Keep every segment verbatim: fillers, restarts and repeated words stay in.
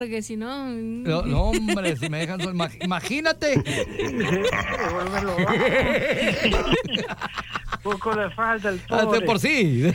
Porque si no... No, no, hombre, si me dejan solo, imagínate. Poco le falta el Ah, pobre. de por sí.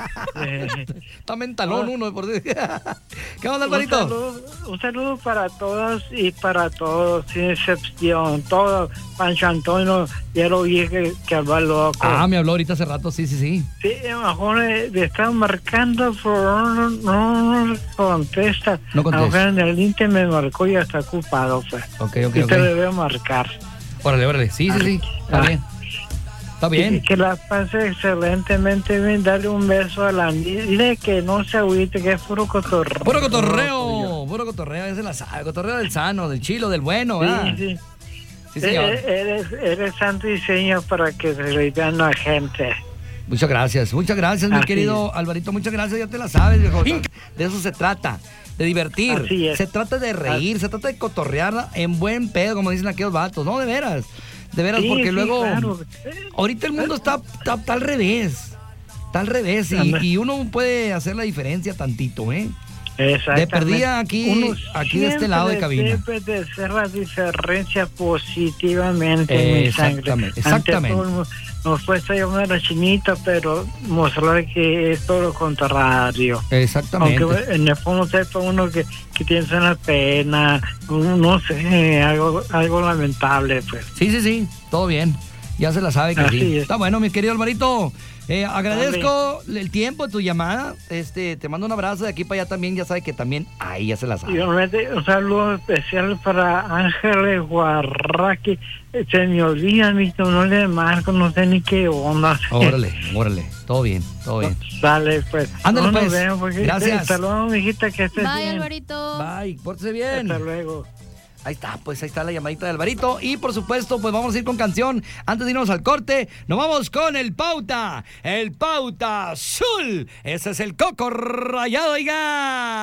Eh, Está mentalón uno de por sí. ¿Qué onda, un, Alvarito? saludo, un saludo para todas y para todos, sin excepción. Todo, Pancho Antonio, ya lo vi que, que habló loco. Ah, me habló ahorita hace rato, sí, sí, sí. Sí, mejor le, le están marcando, pero no, no, no contesta. No contesta. A lo mejor en el Inter me marcó y ya está ocupado, pues. Ok, ok, y ok. te le voy a marcar. Órale, órale, sí, sí, sí, está Ah. bien. Está bien. Y que la pase excelentemente bien, darle un beso a la dile que no se agüite, que es puro cotorreo. Puro cotorreo, puro cotorreo, ese la sabe, cotorreo del sano, del chilo, del bueno, ¿verdad? Sí, sí. Sí, señor. Eres, eres, eres santo y seña para que se le vean la gente. Muchas gracias, muchas gracias, mi Así querido Alvarito, muchas gracias, ya te la sabes, viejo. De eso se trata, de divertir. Así es. Se trata de reír, se trata de cotorrear en buen pedo, como dicen aquellos vatos, no, de veras. De veras, Sí, porque sí, luego, claro. ahorita el mundo está, está, está al revés, está al revés, y, Anda. y uno puede hacer la diferencia tantito, ¿eh? Exactamente. De perdida aquí- Uno aquí de este lado de siempre cabina. debe de hacer la diferencia positivamente, mi sangre. Exactamente, exactamente. Ante todo, nos cuesta llamar a Chinita, pero mostrar que es todo lo contrario. Exactamente. Aunque en el fondo sepa uno que, que tienes una pena, un- no sé, algo, algo lamentable, pues. Sí, sí, sí, todo bien. Ya se la sabe que Así sí. es. Está bueno, mi querido Alvarito. Eh, agradezco el tiempo de tu llamada. Este, te mando un abrazo de aquí para allá también. Ya sabe que también ahí ya se la Y sabe. obviamente un saludo especial para Ángeles Guarraqui. Se me olvida, mijo, no le marco, no sé ni qué onda. Órale, órale. Todo bien, todo bien. Dale, pues. Ándale, No nos pues. vemos, porque- Gracias. Hasta luego, mijita, que estés Bye, bien. Alvarito. Bye, pórtese bien. Hasta luego. Ahí está, pues ahí está la llamadita de Alvarito. Y por supuesto, pues vamos a ir con canción. Antes de irnos al corte, nos vamos con el Pauta. El Pauta Azul. Ese es el Coco Rayado, oiga.